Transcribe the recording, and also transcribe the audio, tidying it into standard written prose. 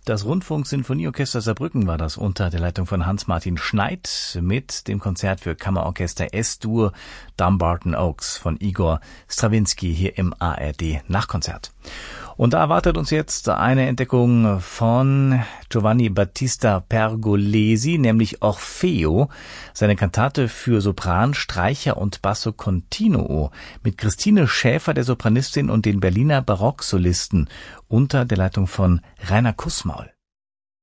Das Rundfunk-Sinfonieorchester Saarbrücken war das unter der Leitung von Hans-Martin Schneid mit dem Konzert für Kammerorchester S-Dur Dumbarton Oaks von Igor Strawinski hier im ARD Nachkonzert. Und da erwartet uns jetzt eine Entdeckung von Giovanni Battista Pergolesi, nämlich Orfeo, seine Kantate für Sopran, Streicher und Basso Continuo mit Christine Schäfer, der Sopranistin, und den Berliner Barocksolisten unter der Leitung von Rainer Kussmaul.